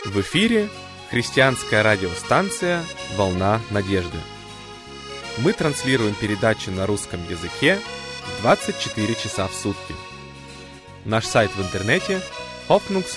В эфире христианская радиостанция «Волна надежды». Мы транслируем передачи на русском языке 24 часа в сутки. Наш сайт в интернете –